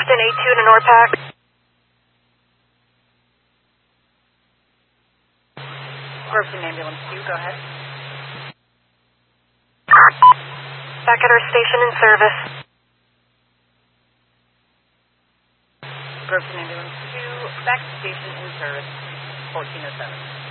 Boston 82 to NORPAC. Groveton Ambulance 2, go ahead. Back at our station in service. Groveton Ambulance 2, back to station in service, 1407.